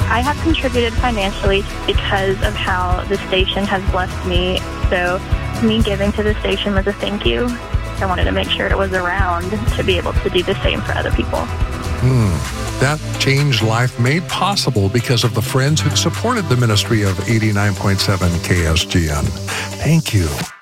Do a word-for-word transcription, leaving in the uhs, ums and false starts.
I have contributed financially because of how the station has blessed me. So me giving to the station was a thank you. I wanted to make sure it was around to be able to do the same for other people. Hmm. That changed life made possible because of the friends who supported the ministry of eighty-nine point seven K S G N. Thank you.